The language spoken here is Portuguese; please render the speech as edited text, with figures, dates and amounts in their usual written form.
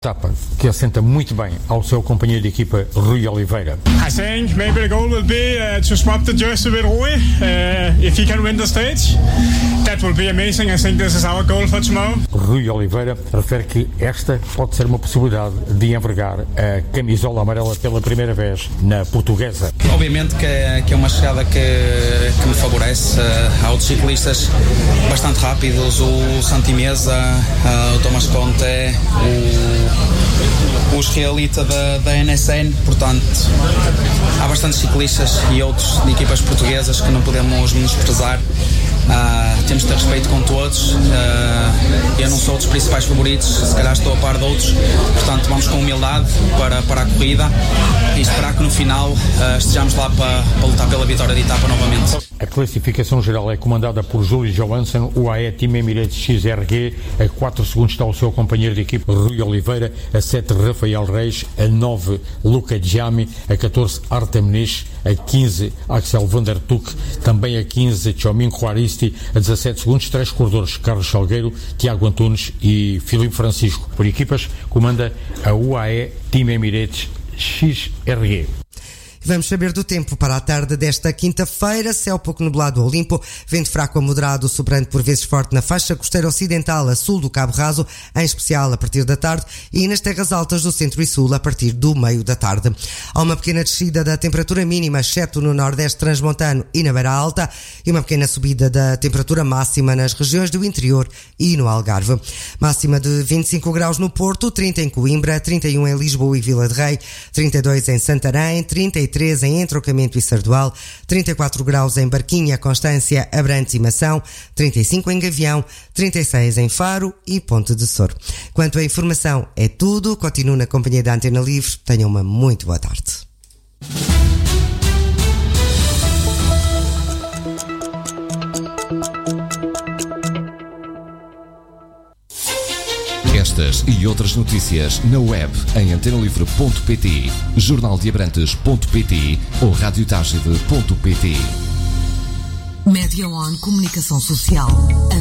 Etapa que assenta muito bem ao seu companheiro de equipa Rui Oliveira. I think maybe the goal will be to swap the jersey with Rui. If he can win the stage, that will be amazing. I think this is our goal for tomorrow. Rui Oliveira refere que esta pode ser uma possibilidade de envergar a camisola amarela pela primeira vez na Portuguesa. Obviamente que é uma chegada que me favorece. Há outros ciclistas bastante rápidos, o Santi Mesa, o Tomás Conte, o israelita da NSN, portanto há bastantes ciclistas e outros de equipas portuguesas que não podemos menosprezar. Temos de ter respeito com todos. Eu não sou dos principais favoritos, se calhar estou a par de outros, portanto vamos com humildade para a corrida e esperar que no final estejamos lá para lutar pela vitória de etapa novamente. A classificação geral é comandada por Júlio Johansson, o UAE Team Emirates XRG. A 4 segundos está o seu companheiro de equipe Rui Oliveira, a 7 Rafael Reis, a 9 Luca Giami, a 14 Artem Nish, a 15 Axel van der Tuck, também a 15 Tchomin Juaristi, a 17 segundos 3 corredores, Carlos Salgueiro, Tiago Antunes e Filipe Francisco. Por equipas comanda a UAE Team Emirates XRG. Vamos saber do tempo para a tarde desta quinta-feira. Céu pouco nublado ou limpo, vento fraco a moderado, soprando por vezes forte na faixa costeira ocidental a sul do Cabo Raso, em especial a partir da tarde, e nas terras altas do centro e sul a partir do meio da tarde. Há uma pequena descida da temperatura mínima, exceto no nordeste transmontano e na Beira Alta, e uma pequena subida da temperatura máxima nas regiões do interior e no Algarve. Máxima de 25 graus no Porto, 30 em Coimbra, 31 em Lisboa e Vila de Rei, 32 em Santarém, 33 em Entroncamento e Sardual, 34 graus em Barquinha, Constância, Abrantes e Mação, 35 em Gavião, 36 em Faro e Ponte de Soro. Quanto à informação, é tudo. Continuo na companhia da Antena Livre. Tenham uma muito boa tarde. Estas e outras notícias na web em antenalivre.pt, jornaldeabrantes.pt ou radiotagide.pt. Média On Comunicação Social.